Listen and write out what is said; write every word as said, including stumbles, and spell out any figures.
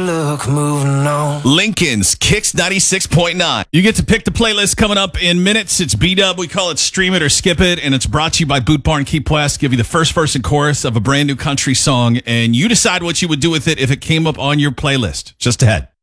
look, moving on. Lincoln's Kicks ninety-six point nine. You get to pick the playlist coming up in minutes. It's B-Dub. We call it Stream It or Skip It, and it's brought to you by Boot Barn Keep West. Give you the first verse and chorus of a brand new country song, and you decide what you would do with it if it came up on your playlist. Just ahead.